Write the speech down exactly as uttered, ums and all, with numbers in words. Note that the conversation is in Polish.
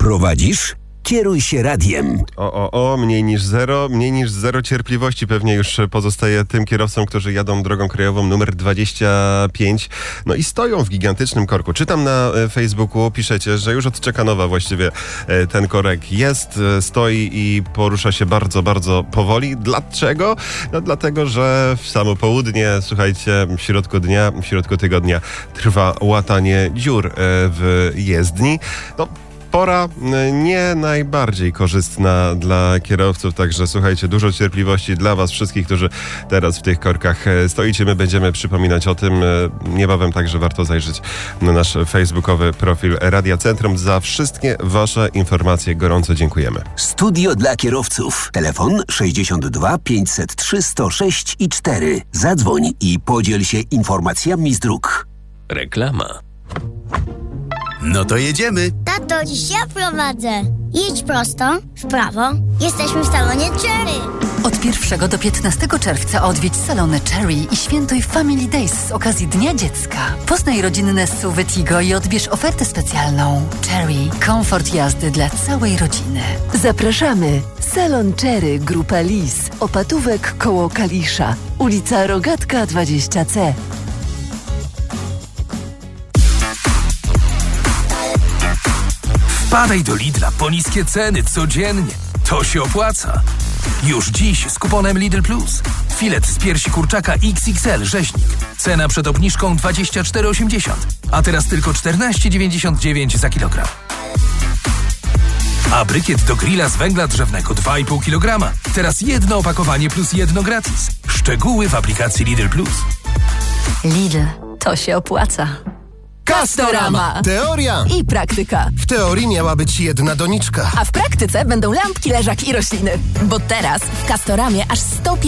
Prowadzisz? Kieruj się radiem. O, o, o, mniej niż zero, mniej niż zero cierpliwości pewnie już pozostaje tym kierowcom, którzy jadą drogą krajową numer dwadzieścia pięć. No i stoją w gigantycznym korku. Czytam na Facebooku, piszecie, że już od Czekanowa właściwie ten korek jest, stoi i porusza się bardzo, bardzo powoli. Dlaczego? No dlatego, że w samo południe, słuchajcie, w środku dnia, w środku tygodnia trwa łatanie dziur w jezdni. No, pora nie najbardziej korzystna dla kierowców, także słuchajcie, dużo cierpliwości dla was wszystkich, którzy teraz w tych korkach stoicie. My będziemy przypominać o tym. Niebawem także warto zajrzeć na nasz facebookowy profil Radia Centrum. Za wszystkie wasze informacje gorąco dziękujemy. Studio dla kierowców. Telefon sześćdziesiąt dwa pięćset trzy sto sześć i cztery. Zadzwoń i podziel się informacjami z dróg. Reklama. No to jedziemy. Tato, dziś ja prowadzę. Jedź prosto, w prawo. Jesteśmy w salonie Cherry. Od pierwszego do piętnastego czerwca odwiedź salony Cherry i świętuj Family Days z okazji Dnia Dziecka. Poznaj rodzinne S U V Tigo i odbierz ofertę specjalną. Cherry. Komfort jazdy dla całej rodziny. Zapraszamy. Salon Cherry, Grupa Lis. Opatówek koło Kalisza. Ulica Rogatka dwadzieścia C. Wpadaj do Lidla po niskie ceny codziennie. To się opłaca. Już dziś z kuponem Lidl Plus. Filet z piersi kurczaka X X L rzeźnik. Cena przed obniżką dwadzieścia cztery osiemdziesiąt, a teraz tylko czternaście dziewięćdziesiąt dziewięć za kilogram. A brykiet do grilla z węgla drzewnego dwa i pół kilograma. Teraz jedno opakowanie plus jedno gratis. Szczegóły w aplikacji Lidl Plus. Lidl. To się opłaca. Castorama. Teoria I praktyka. W teorii miała być jedna doniczka. A w praktyce będą lampki, leżak i rośliny. Bo teraz w Castoramie aż sto